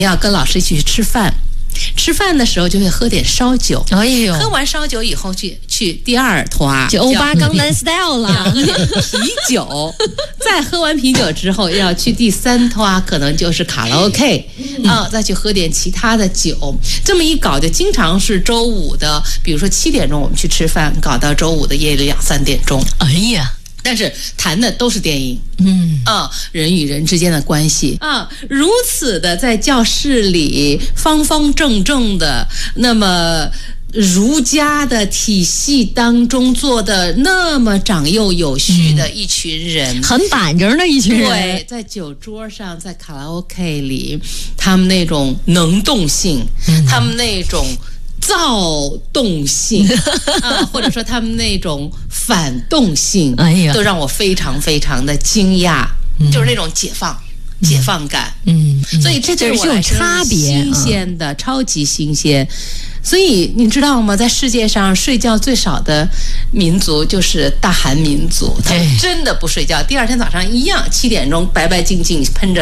要跟老师一起去吃饭。吃饭的时候就会喝点烧酒， 哎呦， 喝完烧酒以后去第二拖， 就欧巴江南 style 了， 喝点啤酒，再喝完啤酒之后要去第三拖，可能就是卡拉 OK 再去喝点其他的酒，这么一搞就经常是周五的，比如说7点钟我们去吃饭，搞到周五的夜里2、3点钟。 哎呀。 但是谈的都是电影，人与人之间的关系如此的在教室里方方正正的，那么儒家的体系当中做的那么长幼有序的一群人， 很板正的一群人。 对，在酒桌上，在卡拉 OK 里，他们那种能动性，他们那种躁动性或者说他们那种反动性，都让我非常非常的惊讶，就是那种解放感，所以这对我来说是新鲜的，超级新鲜。所以你知道吗？在世界上睡觉最少的民族就是大韩民族，他们真的不睡觉，第二天早上一样7点钟白白净净喷着